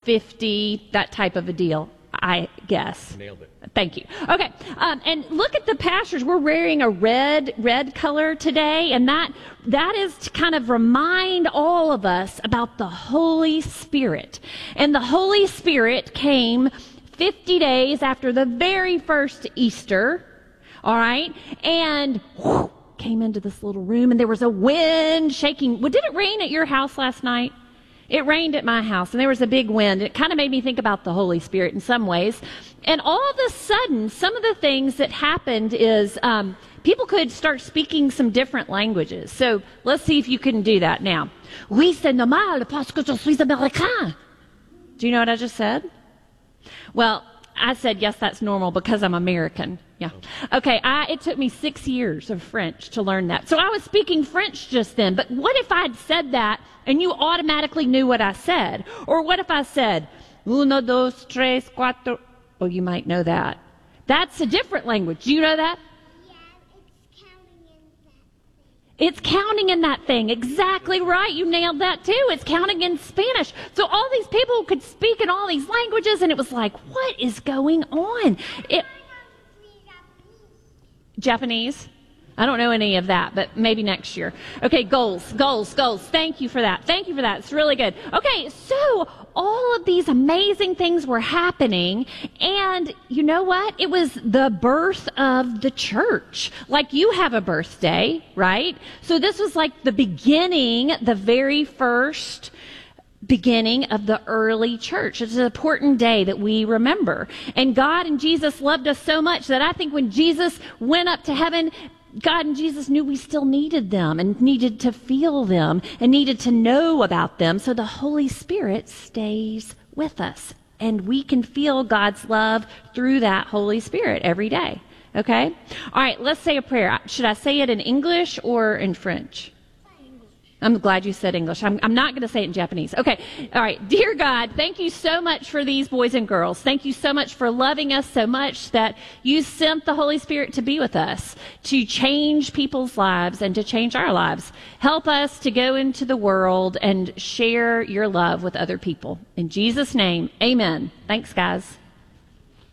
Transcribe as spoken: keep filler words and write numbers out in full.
fifty, that type of a deal, I guess. Nailed it. Thank you. Okay, um, and look at the pastors. We're wearing a red red color today, and that that is to kind of remind all of us about the Holy Spirit. And the Holy Spirit came fifty days after the very first Easter, all right, and whoosh, came into this little room, and there was a wind shaking. Well, did it rain at your house last night? It rained at my house, and there was a big wind. It kind of made me think about the Holy Spirit in some ways. And all of a sudden, some of the things that happened is um, people could start speaking some different languages. So let's see if you can do that now. Oui, c'est normal parce que je suis américain. Do you know what I just said? Well, I said, yes, that's normal because I'm American. Yeah. Okay, I, it took me six years of French to learn that. So I was speaking French just then. But what if I'd said that and you automatically knew what I said? Or what if I said, uno, dos, tres, cuatro? Oh, you might know that. That's a different language. Do you know that? It's counting in that thing. Exactly right. You nailed that too. It's counting in Spanish. So all these people could speak in all these languages, and it was like, what is going on? It, Japanese? I don't know any of that, but maybe next year. Okay, goals, goals, goals. Thank you for that. Thank you for that. It's really good. Okay, so all of these amazing things were happening, and you know what? It was the birth of the church. Like you have a birthday, right? So this was like the beginning, the very first beginning of the early church. It's an important day that we remember. And God and Jesus loved us so much that I think when Jesus went up to heaven, God and Jesus knew we still needed them and needed to feel them and needed to know about them. So the Holy Spirit stays with us, and we can feel God's love through that Holy Spirit every day. Okay? All right, let's say a prayer. Should I say it in English or in French? I'm glad you said English. I'm, I'm not going to say it in Japanese. Okay. All right. Dear God, thank you so much for these boys and girls. Thank you so much for loving us so much that you sent the Holy Spirit to be with us, to change people's lives and to change our lives. Help us to go into the world and share your love with other people. In Jesus' name, amen. Thanks, guys.